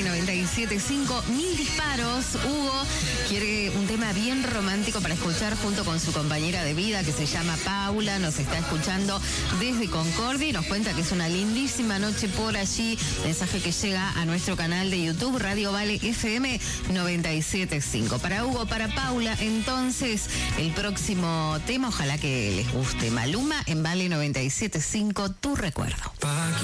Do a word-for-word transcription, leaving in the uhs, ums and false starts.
noventa y siete punto cinco. Mil disparos. Hugo quiere un tema bien romántico para escuchar junto con su compañera de vida que se llama Paula. Nos está escuchando desde Concordia y nos cuenta que es una lindísima noche por allí. Mensaje que llega a nuestro canal de YouTube, Radio Vale F M noventa y siete punto cinco. Para Hugo, para Paula, entonces, el próximo tema, ojalá que les guste. Maluma en Vale noventa y siete punto cinco, Tu Recuerdo.